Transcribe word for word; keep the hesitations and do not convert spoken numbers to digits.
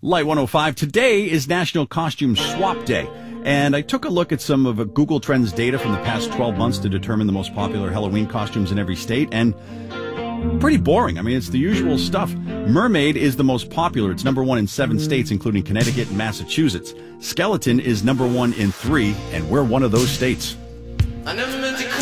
Light one oh five. Today is National Costume Swap Day, and I took a look at some of uh, Google Trends data from the past twelve months to determine the most popular Halloween costumes in every state, and pretty boring. I mean, it's the usual stuff. Mermaid is the most popular. It's number one in seven states, including Connecticut and Massachusetts. Skeleton is number one in three, and we're one of those states. I never